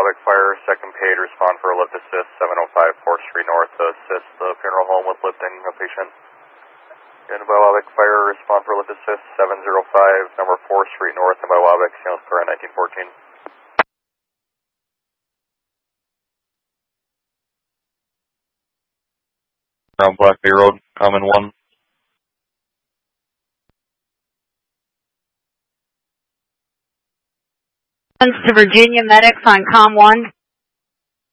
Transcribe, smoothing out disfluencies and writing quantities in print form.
Wabac Fire, second paid, respond for a lift assist, 705 4th Street North, assist the funeral home with lifting a patient. Nearby Wabac Fire, respond for lift assist, 705, number 4th Street North, nearby Wabac, San Luis Clara, 1914. Around Black Bay Road, common 1. To Virginia Medics on COM 1.